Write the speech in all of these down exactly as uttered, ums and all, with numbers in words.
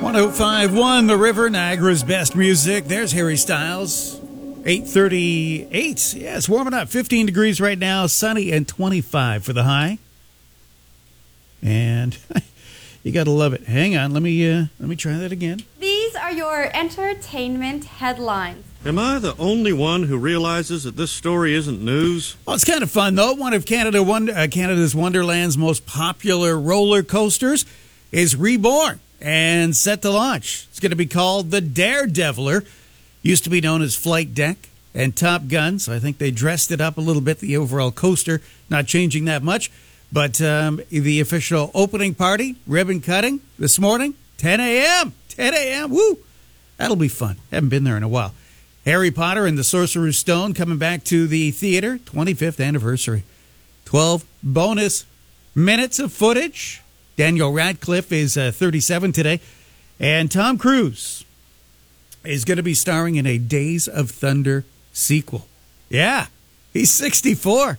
one oh five point one The River, Niagara's best music. There's Harry Styles. eight thirty-eight. Yeah, it's warming up. fifteen degrees right now. Sunny and twenty-five for the high. And you got to love it. Hang on. Let me uh, let me try that again. These are your entertainment headlines. Am I the only one who realizes that this story isn't news? Well, it's kind of fun, though. One of Canada, Wonder, uh, Canada's Wonderland's most popular roller coasters is reborn and set to launch. It's going to be called the Daredeviler. Used to be known as Flight Deck and Top Gun, so I think they dressed it up a little bit, the overall coaster, not changing that much. But um, the official opening party, ribbon cutting, this morning, ten a.m. ten a.m., woo! That'll be fun. Haven't been there in a while. Harry Potter and the Sorcerer's Stone coming back to the theater, twenty-fifth anniversary. twelve bonus minutes of footage. Daniel Radcliffe is uh, thirty-seven today. And Tom Cruise is going to be starring in a Days of Thunder sequel. Yeah, he's sixty-four.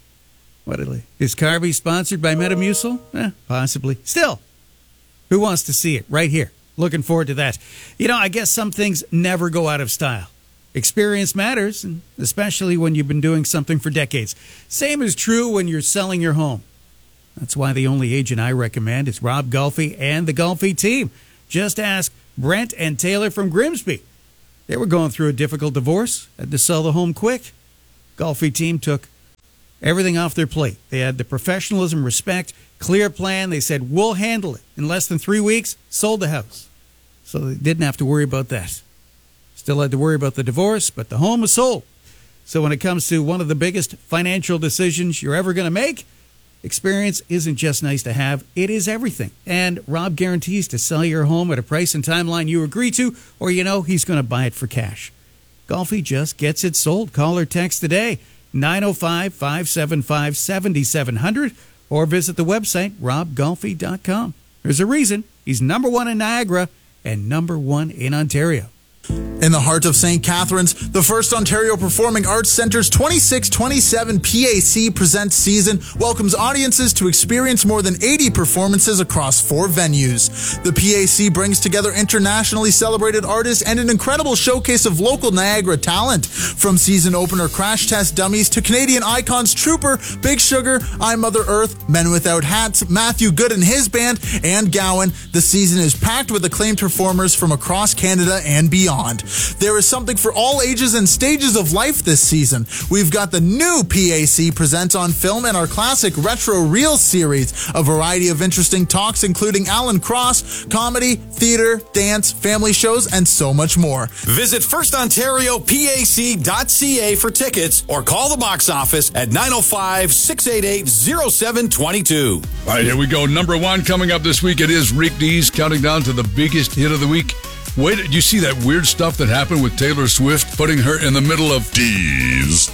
What did he, is Carby sponsored by Metamucil? Eh, possibly. Still, who wants to see it? Right here. Looking forward to that. You know, I guess some things never go out of style. Experience matters, and especially when you've been doing something for decades. Same is true when you're selling your home. That's why the only agent I recommend is Rob Golfi and the Golfi team. Just ask Brent and Taylor from Grimsby. They were going through a difficult divorce, had to sell the home quick. Golfi team took everything off their plate. They had the professionalism, respect, clear plan. They said, we'll handle it. In less than three weeks, sold the house. So they didn't have to worry about that. Still had to worry about the divorce, but the home was sold. So when it comes to one of the biggest financial decisions you're ever going to make, experience isn't just nice to have, it is everything. And Rob guarantees to sell your home at a price and timeline you agree to, or you know he's going to buy it for cash. Golfi just gets it sold. Call or text today, nine oh five, five seven five, seven seven zero zero, or visit the website, rob golfi dot com. There's a reason he's number one in Niagara and number one in Ontario. In the heart of Saint Catharines, the First Ontario Performing Arts Centre's twenty-six twenty-seven P A C Presents season welcomes audiences to experience more than eighty performances across four venues. The P A C brings together internationally celebrated artists and an incredible showcase of local Niagara talent. From season opener Crash Test Dummies to Canadian icons Trooper, Big Sugar, I Mother Earth, Men Without Hats, Matthew Good and his band, and Gowan, the season is packed with acclaimed performers from across Canada and beyond. There is something for all ages and stages of life this season. We've got the new P A C Presents on Film and our classic Retro Reel series, a variety of interesting talks including Alan Cross, comedy, theater, dance, family shows, and so much more. Visit first ontario p a c dot c a for tickets or call the box office at nine oh five, six eight eight, oh seven two two. All right, here we go. Number one coming up this week. It is Rick Dees counting down to the biggest hit of the week. Wait, did you see that weird stuff that happened with Taylor Swift, putting her in the middle of Dees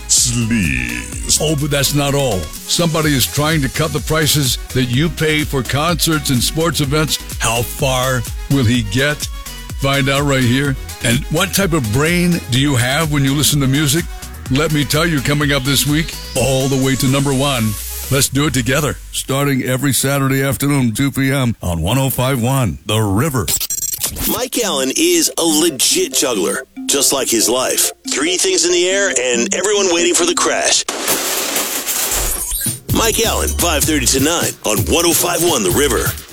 Sleaze? Oh, but that's not all. Somebody is trying to cut the prices that you pay for concerts and sports events. How far will he get? Find out right here. And what type of brain do you have when you listen to music? Let me tell you, coming up this week, all the way to number one. Let's do it together, starting every Saturday afternoon, two p.m. on one oh five point one The River. Mike Allen is a legit juggler, just like his life. Three things in the air and everyone waiting for the crash. Mike Allen, five thirty to nine on one oh five point one The River.